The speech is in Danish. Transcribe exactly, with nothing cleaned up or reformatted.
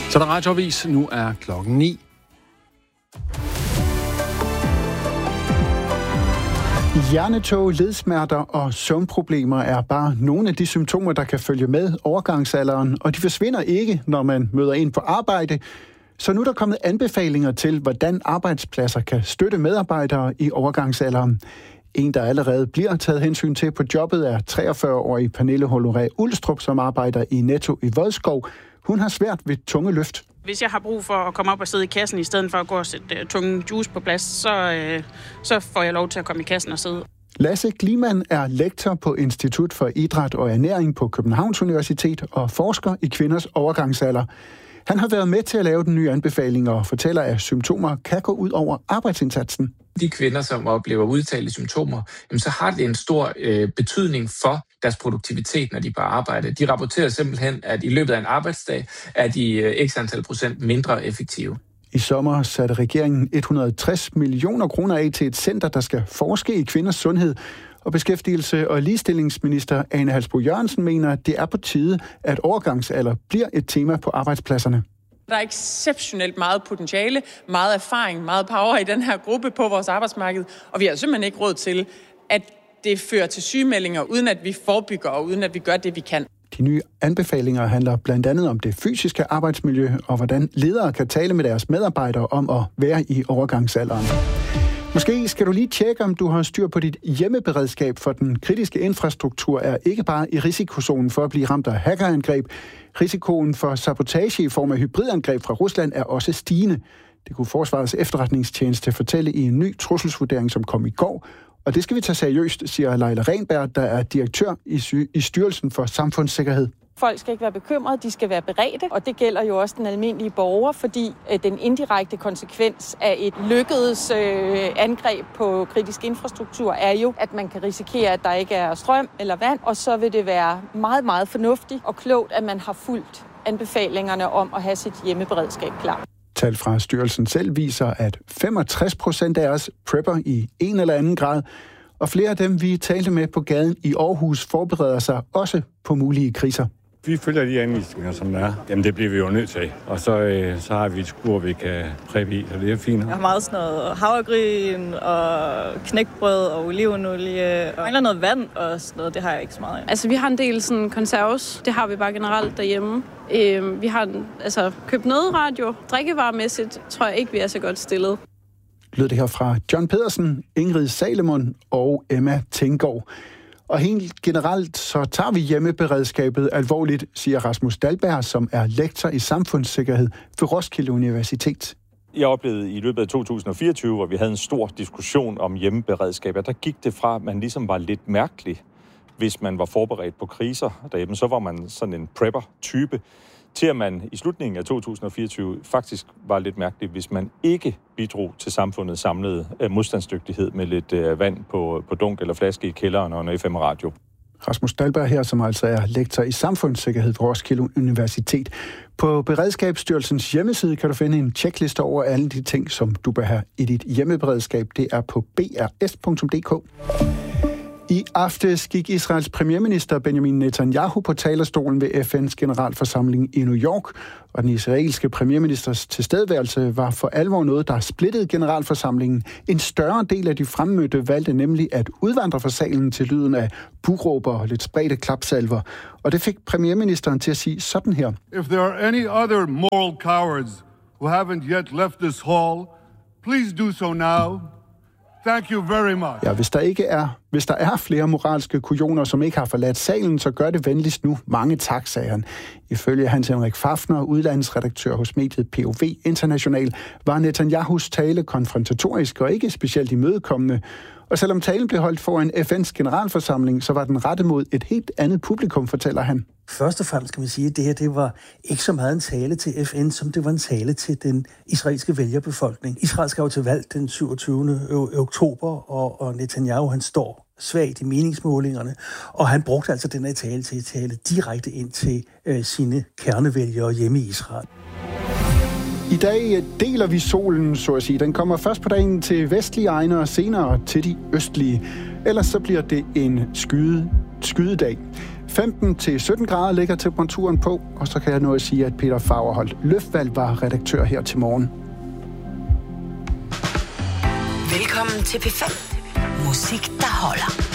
Så der er radioavis. Nu er klokken ni. Hjernetog, ledsmerter og søvnproblemer er bare nogle af de symptomer, der kan følge med overgangsalderen, og de forsvinder ikke, når man møder ind på arbejde. Så nu er der kommet anbefalinger til, hvordan arbejdspladser kan støtte medarbejdere i overgangsalderen. En, der allerede bliver taget hensyn til på jobbet, er treogfyrre-årige Pernille Holloré Ulstrup, som arbejder i Netto i Vodskov. Hun har svært ved tunge løft. Hvis jeg har brug for at komme op og sidde i kassen, i stedet for at gå og sætte uh, tunge juice på plads, så, uh, så får jeg lov til at komme i kassen og sidde. Lasse Gliman er lektor på Institut for Idræt og Ernæring på Københavns Universitet og forsker i kvinders overgangsalder. Han har været med til at lave den nye anbefaling og fortæller, at symptomer kan gå ud over arbejdsindsatsen. De kvinder, som oplever udtalte symptomer, jamen, så har det en stor øh, betydning for deres produktivitet, når de er på arbejde. De rapporterer simpelthen, at i løbet af en arbejdsdag er de øh, x antal procent mindre effektive. I sommer satte regeringen et hundrede og tres millioner kroner af til et center, der skal forske i kvinders sundhed. Og beskæftigelse- og ligestillingsminister Ane Halsboe-Jørgensen mener, at det er på tide, at overgangsalder bliver et tema på arbejdspladserne. Der er exceptionelt meget potentiale, meget erfaring, meget power i den her gruppe på vores arbejdsmarked, og vi har simpelthen ikke råd til, at det fører til sygemeldinger, uden at vi forebygger og uden at vi gør det, vi kan. De nye anbefalinger handler blandt andet om det fysiske arbejdsmiljø og hvordan ledere kan tale med deres medarbejdere om at være i overgangsalderen. Måske skal du lige tjekke, om du har styr på dit hjemmeberedskab, for den kritiske infrastruktur er ikke bare i risikozonen for at blive ramt af hackerangreb. Risikoen for sabotage i form af hybridangreb fra Rusland er også stigende. Det kunne Forsvarets efterretningstjeneste fortælle i en ny trusselsvurdering, som kom i går. Og det skal vi tage seriøst, siger Leila Renberg, der er direktør i, sy- i Styrelsen for Samfundssikkerhed. Folk skal ikke være bekymrede, de skal være beredte, og det gælder jo også den almindelige borger, fordi øh, den indirekte konsekvens af et lykkedes øh, angreb på kritisk infrastruktur er jo, at man kan risikere, at der ikke er strøm eller vand, og så vil det være meget, meget fornuftigt og klogt, at man har fulgt anbefalingerne om at have sit hjemmeberedskab klar. Tal fra styrelsen selv viser, at femogtres procent af os prepper i en eller anden grad, og flere af dem, vi talte med på gaden i Aarhus, forbereder sig også på mulige kriser. Vi følger de anvisninger, som der er. Jamen, det bliver vi jo nødt til. Og så, øh, så har vi et skur, vi kan preppe i, og det er fint. Jeg har meget sådan noget havregryn og knækbrød og olivenolie. Og mangler noget vand og sådan noget, det har jeg ikke så meget af. Altså, vi har en del sådan konserves. Det har vi bare generelt derhjemme. Øh, vi har altså, købt nødradio. Drikkevaremæssigt tror jeg ikke, vi er så godt stillet. Lød det her fra John Pedersen, Ingrid Salomon og Emma Tinggaard. Og helt generelt så tager vi hjemmeberedskabet alvorligt, siger Rasmus Dahlberg, som er lektor i samfundssikkerhed ved Roskilde Universitet. Jeg oplevede i løbet af to tusind og fireogtyve, hvor vi havde en stor diskussion om hjemmeberedskab, der gik det fra, at man ligesom var lidt mærkelig, hvis man var forberedt på kriser derhjemme. Så var man sådan en prepper-type, til at man i slutningen af to tusind og fireogtyve faktisk var lidt mærkelig, hvis man ikke bidrog til samfundets samlede modstandsdygtighed med lidt øh, vand på, på dunk eller flaske i kælderen og en F M-radio. Rasmus Dahlberg her, som altså er lektor i samfundssikkerhed ved Roskilde Universitet. På Beredskabsstyrelsens hjemmeside kan du finde en checkliste over alle de ting, som du bør have i dit hjemmeberedskab. Det er på b r s punktum d k. I aftes gik Israels premierminister Benjamin Netanyahu på talerstolen ved F N's generalforsamling i New York, og den israelske premierministers tilstedeværelse var for alvor noget, der splittede generalforsamlingen. En større del af de fremmødte valgte nemlig at udvandre fra salen til lyden af buråber og lidt spredte klapsalver, og det fik premierministeren til at sige sådan her. If there are any other moral cowards who haven't yet left this hall, please do so now. Thank you very much. Ja, hvis der ikke er, hvis der er flere moralske kujoner, som ikke har forladt salen, så gør det venligst nu. Mange tak, sagde han. Ifølge Hans Henrik Fafner, udlandsredaktør hos mediet P O V International, var Netanyahus tale konfrontatorisk og ikke specielt imødekommende. Og selvom talen blev holdt foran F N's generalforsamling, så var den rettet mod et helt andet publikum, fortæller han. Først og fremmest kan man sige, at det her det var ikke så meget en tale til F N, som det var en tale til den israelske vælgerbefolkning. Israel skal jo til valg den syvogtyvende oktober, og, og Netanyahu han står svagt i meningsmålingerne, og han brugte altså den her tale til at tale direkte ind til øh, sine kernevælgere hjemme i Israel. I dag deler vi solen, så at sige. Den kommer først på dagen til vestlige egne og senere til de østlige. Ellers så bliver det en skyde, skydedag. femten til sytten grader ligger temperaturen på, og så kan jeg nå at sige, at Peter Fagerholt Løfvald var redaktør her til morgen. Velkommen til P fem. Musik, der holder.